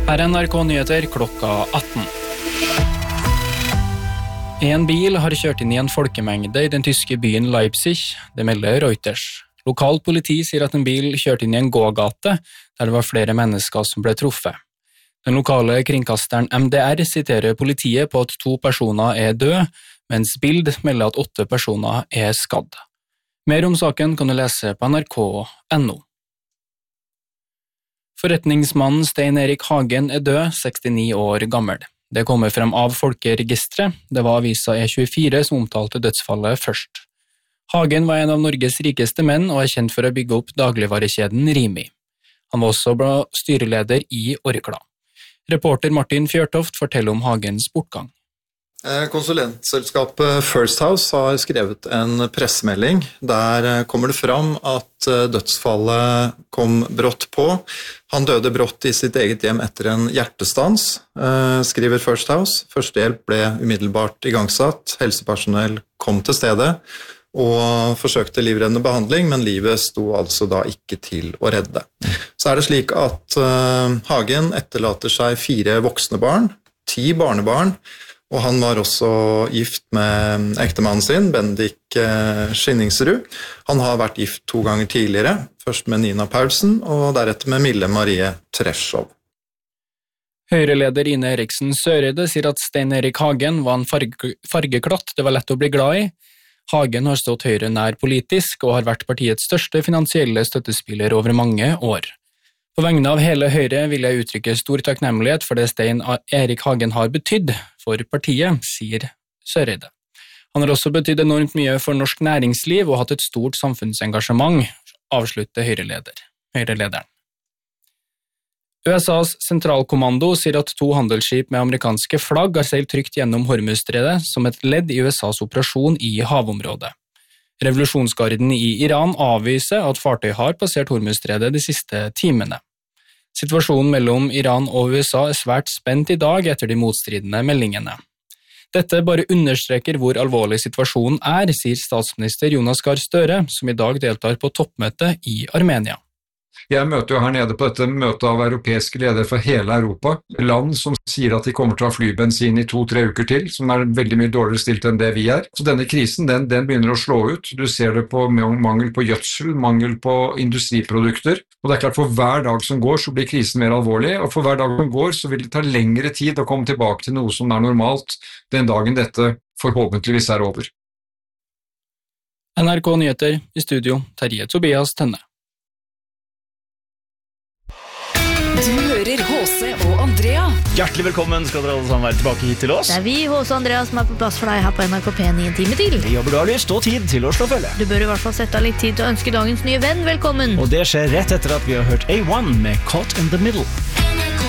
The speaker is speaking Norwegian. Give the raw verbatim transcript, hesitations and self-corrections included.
Her er N R K Nyheter klokka atten. En bil har kjørt inn i en folkemengde i den tyske byen Leipzig, det melder Reuters. Lokalt politi sier at en bil kjørte inn i en gågate, der det var flere mennesker som ble truffet. Den lokale kringkasteren M D R siterer politiet på at to personer er døde, mens Bild melder at åtte personer er skadd. Mer om saken kan du lese på N R K punktum N O. Forretningsmannen Stein Erik Hagen er død, sekstini år gammel. Det kommer frem av folkeregistret. Det var avisa E tjuefire som omtalte dødsfallet først. Hagen var en av Norges rikeste menn og er kjent for å bygge opp dagligvarekjeden Rimi. Han var også styreleder i Orkla. Reporter Martin Fjørtoft forteller om Hagens bortgang. Konsulentselskapet First House har skrevet en pressemelding. Der kommer det fram at dødsfallet kom brått på. Han døde brått i sitt eget hjem etter en hjertestans, skriver First House. Førstehjelp ble umiddelbart igangsatt. Helsepersonell kom til stedet og forsøkte livreddende behandling, men livet sto altså da ikke til å redde. Så er det slik at Hagen etterlater seg fire voksne barn, ti barnebarn, og han var også gift med ektemannen sin, Bendik Skinningsrud. Han har vært gift to ganger tidligere, først med Nina Paulsen og deretter med Mille Marie Treshov. Høyreleder Ine Eriksen Søreide sier at Stein Erik Hagen var en farge, fargeklatt det var lett å bli glad i. Hagen har stått Høyre nær politisk og har vært partiets største finansielle støttespiller over mange år. På vegne av hele Høyre vil jeg uttrykke stor takknemlighet for det Stein Erik Hagen har betydd for partiet, sier Søreide. Han har også betydd enormt mye for norsk næringsliv og hatt et stort samfunnsengasjement, avslutter Høyreleder, Høyrelederen. U S A's sentralkommando sier at to handelsskip med amerikanske flagg har seilt trygt gjennom Hormuzstredet som et ledd i U S A's operasjon i havområdet. Revolusjonsgarden i Iran avviser at fartøy har passert Hormuzstredet de siste timene. Situasjonen mellom Iran og U S A er svært spent i dag etter de motstridende meldingene. Dette bare understreker hvor alvorlig situasjonen er, sier statsminister Jonas Gahr Støre, som i dag deltar på toppmøte i Armenia. Jeg møter jo her nede på dette møtet av europeiske ledere fra hele Europa, land som sier at de kommer til å ha flybensin i to-tre uker til, som er veldig mye dårligere stilt enn det vi er. Så denne krisen, den, den begynner å slå ut. Du ser det på mangel på gjødsel, mangel på industriprodukter, og det er klart for hver dag som går så blir krisen mer alvorlig, og for hver dag som går så vil det ta lengre tid å komme tilbake til noe som er normalt den dagen dette forhåpentligvis er over. N R K Nyheter i studio, Terje Tobias Tønne. Du hører H C og Andrea. Hjertelig velkommen skal dere alle sammen være tilbake hit til oss. Det er vi, H C og Andrea, som er på plass for deg her på N R K P i en time til. Vi jobber du har lyst og tid til å slå følge. Du bør i hvert fall sette av litt tid til å ønske dagens nye venn velkommen. Og det skjer rett etter at vi har hørt A one med Caught in the Middle.